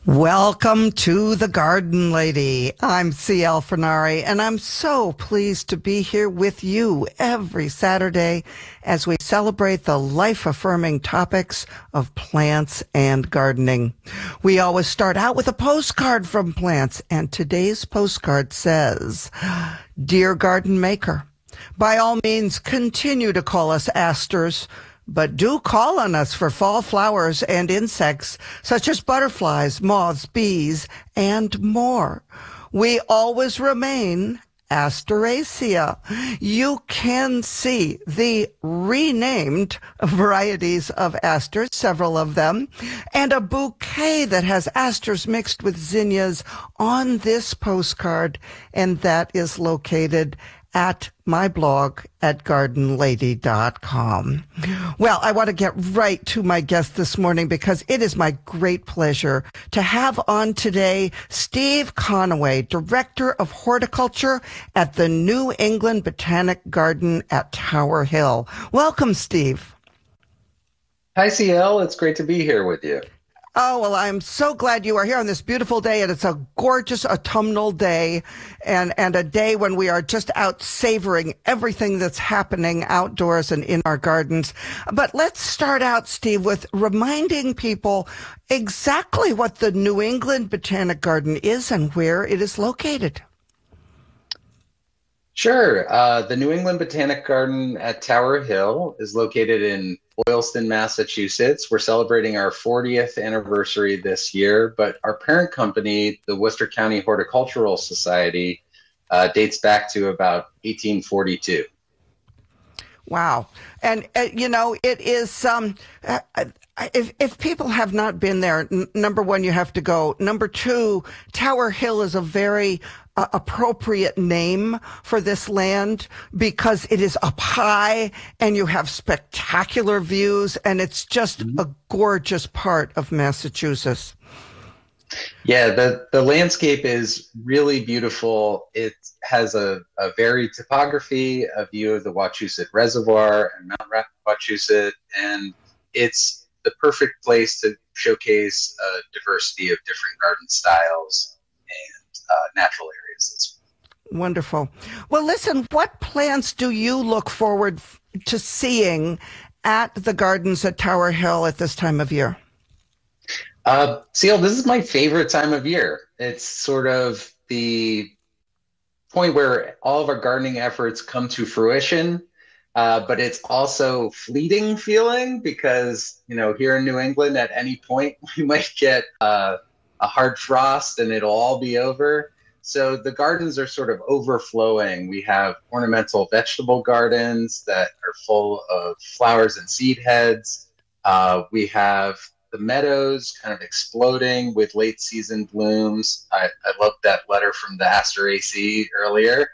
Welcome to The Garden Lady. I'm C.L. Fernari, and I'm so pleased to be here with you every Saturday as we celebrate the life-affirming topics of plants and gardening. We always start out with a postcard from plants, and today's postcard says, "Dear Garden Maker, by all means continue to call us asters, but do call on us for fall flowers and insects such as butterflies, moths, bees, and more. We always remain Asteraceae. You can see the renamed varieties of asters, several of them, and a bouquet that has asters mixed with zinnias on this postcard, and that is located at my blog at gardenlady.com. Well, I want to get right to my guest this morning because it is my great pleasure to have on today Steve Conaway, Director of Horticulture at the New England Botanic Garden at Tower Hill. Welcome, Steve. Hi, CL. It's great to be here with you. Oh, well, I'm so glad you are here on this beautiful day, and it's a gorgeous autumnal day and a day when we are just out savoring everything that's happening outdoors and in our gardens. But let's start out, Steve, with reminding people exactly what the New England Botanic Garden is and where it is located. Sure. The New England Botanic Garden at Tower Hill is located in Boylston, Massachusetts. We're celebrating our 40th anniversary this year, but our parent company, the Worcester County Horticultural Society, dates back to about 1842. Wow. And, it is, if people have not been there, number one, you have to go. Number two, Tower Hill is a very appropriate name for this land because it is up high and you have spectacular views, and it's just a gorgeous part of Massachusetts. Yeah, the landscape is really beautiful. It has a varied topography, a view of the Wachusett Reservoir and Mount Wachusett, and it's the perfect place to showcase a diversity of different garden styles and natural areas. Wonderful. Well, listen, what plants do you look forward to seeing at the gardens at Tower Hill at this time of year? CL, this is my favorite time of year. It's sort of the point where all of our gardening efforts come to fruition, but it's also fleeting feeling because, here in New England, at any point, we might get a hard frost and it'll all be over. So the gardens are sort of overflowing. We have ornamental vegetable gardens that are full of flowers and seed heads. We have the meadows kind of exploding with late season blooms. I loved that letter from the Asteraceae earlier.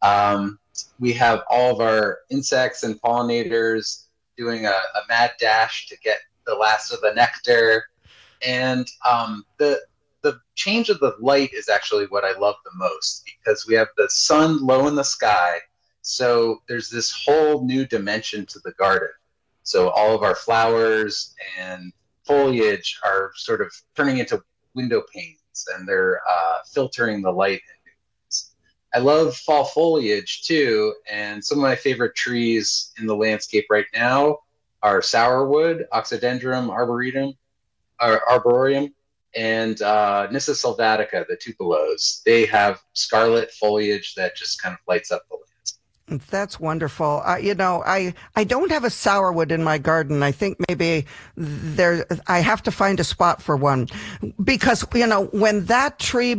We have all of our insects and pollinators doing a mad dash to get the last of the nectar. And the change of the light is actually what I love the most because we have the sun low in the sky. So there's this whole new dimension to the garden. So all of our flowers and foliage are sort of turning into window panes and they're filtering the light. I love fall foliage too. And some of my favorite trees in the landscape right now are sourwood, Oxydendrum arboreum, and Nyssa sylvatica, the tupelos. They have scarlet foliage that just kind of lights up the landscape. That's wonderful. I don't have a sourwood in my garden. I think maybe I have to find a spot for one because, when that tree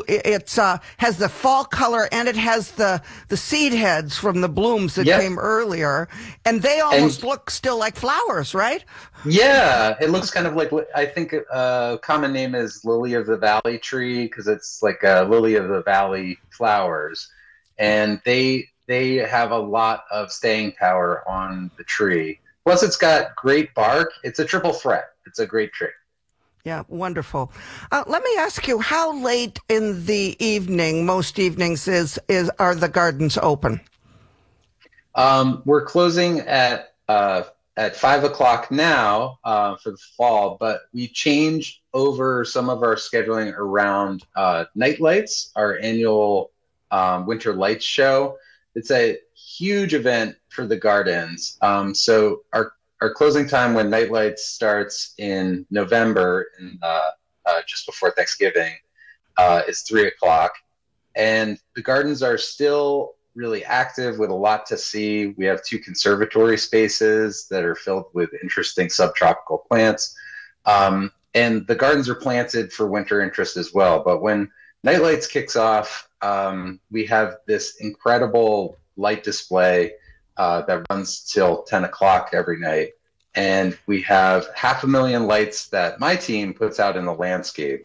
has the fall color and it has the seed heads from the blooms that came earlier, and they almost look still like flowers, right? Yeah, it looks kind of like, I think a common name is lily of the valley tree because it's like a lily of the valley flowers. And they have a lot of staying power on the tree. Plus, it's got great bark. It's a triple threat. It's a great tree. Yeah, wonderful. Let me ask you, how late in the evening, most evenings, are the gardens open? We're closing at at 5 o'clock now for the fall, but we changed over some of our scheduling around Night Lights, our annual winter lights show. It's a huge event for the gardens. So our closing time when Night Lights starts in November, just before Thanksgiving, is 3 o'clock. And the gardens are still really active with a lot to see. We have 2 conservatory spaces that are filled with interesting subtropical plants. And the gardens are planted for winter interest as well. But when Night Lights kicks off, we have this incredible light display that runs till 10 o'clock every night. And we have 500,000 lights that my team puts out in the landscape.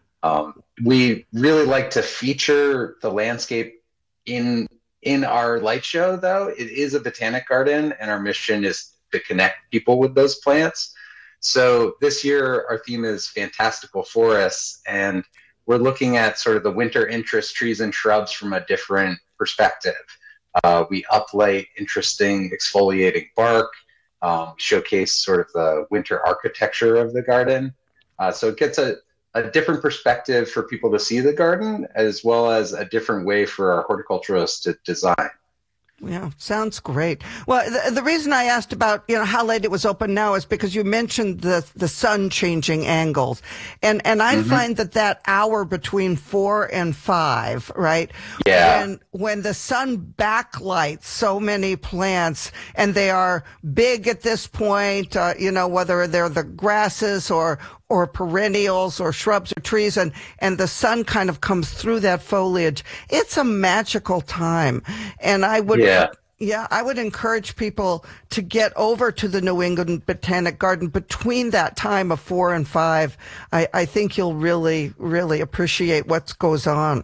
We really like to feature the landscape in our light show, though. It is a botanic garden, and our mission is to connect people with those plants. So this year, our theme is Fantastical Forests, and we're looking at sort of the winter interest trees and shrubs from a different perspective. We uplight interesting exfoliating bark, showcase sort of the winter architecture of the garden. So it gets a different perspective for people to see the garden, as well as a different way for our horticulturists to design. Yeah, sounds great. Well, the reason I asked about, how late it was open now is because you mentioned the sun changing angles. And I find that hour between 4 and 5, right? Yeah. When the sun backlights so many plants, and they are big at this point, whether they're the grasses or perennials or shrubs or trees, and the sun kind of comes through that foliage. It's a magical time. And I would, I would encourage people to get over to the New England Botanic Garden between that time of 4 and 5. I think you'll really, really appreciate what goes on.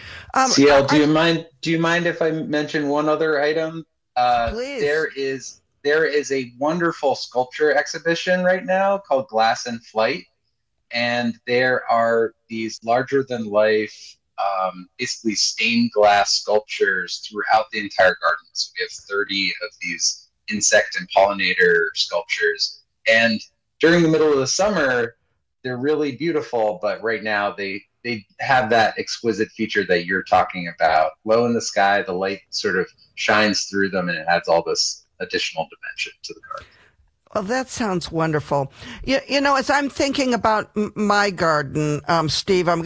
CL, do you mind if I mention one other item? Please. There is a wonderful sculpture exhibition right now called Glass in Flight. And there are these larger than life, basically stained glass sculptures throughout the entire garden. So we have 30 of these insect and pollinator sculptures. And during the middle of the summer, they're really beautiful. But right now they have that exquisite feature that you're talking about. Low in the sky, the light sort of shines through them, and it adds all this additional dimension to the garden. Well, that sounds wonderful. As I'm thinking about my garden, Steve, I'm